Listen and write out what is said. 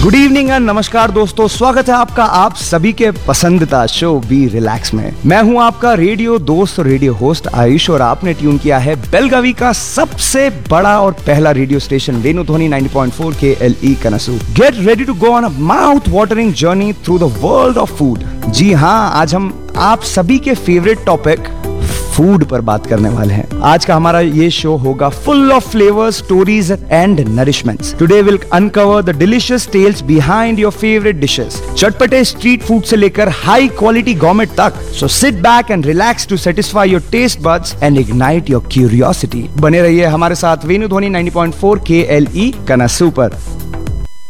Good evening and नमस्कार दोस्तों, स्वागत है आपका आप सभी के पसंदीदा शो बी रिलैक्स में। मैं हूं आपका रेडियो दोस्त और रेडियो होस्ट आयुष और आपने ट्यून किया है बेलगावी का सबसे बड़ा और पहला radio station वेणुध्वनि 90.4 KLE कनसू। Get ready to go on a mouth watering journey through the world of food. जी हाँ, आज हम आप सभी के फेवरेट टॉपिक फूड पर बात करने वाले हैं। आज का हमारा ये शो होगा full of flavours, stories and नरिशमेंट्स। Today will uncover the delicious tales behind your favourite dishes, चटपटे street food से लेकर हाई क्वालिटी गॉर्मेट तक। So sit back and relax to satisfy your taste buds and ignite your curiosity. बने रहिए हमारे साथ वेणुध्वनि 90.4 KLE कनसू पर।